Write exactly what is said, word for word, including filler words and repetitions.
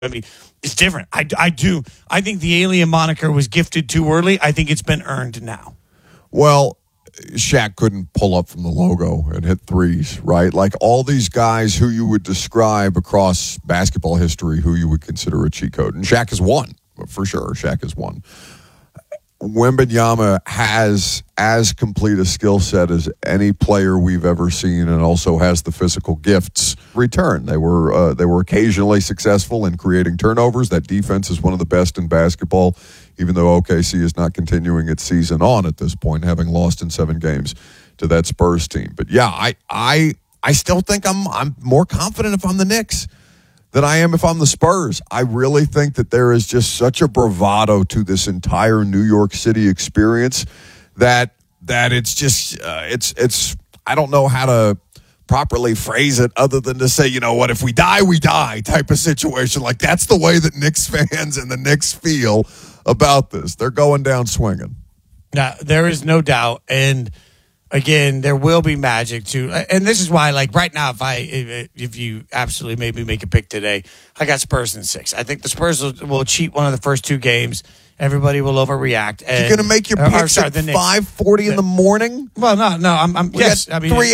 I mean, it's different. I, I do. I think the alien moniker was gifted too early. I think it's been earned now. Well, Shaq couldn't pull up from the logo and hit threes, right? Like all these guys who you would describe across basketball history who you would consider a cheat code. And Shaq has won, for sure. Shaq has won. Wembanyama has as complete a skill set as any player we've ever seen, and also has the physical gifts. Return. They were uh, they were occasionally successful in creating turnovers. That defense is one of the best in basketball, even though O K C is not continuing its season on at this point, having lost in seven games to that Spurs team. But yeah, I I I still think I'm I'm more confident if I'm the Knicks than I am if I'm the Spurs. I really think that there is just such a bravado to this entire New York City experience that that it's just uh, it's it's I don't know how to properly phrase it other than to say, you know what, if we die, we die type of situation. Like that's the way that Knicks fans and the Knicks feel about this. They're going down swinging. Now, there is no doubt, and again, there will be magic too, and this is why, like right now, if I if, if you absolutely made me make a pick today, I got Spurs in six. I think the Spurs will, will cheat one of the first two games. Everybody will overreact. And, You're going to make your picks or, sorry, at five forty in the morning? Well, no, no, I'm, I'm we yes, got I mean three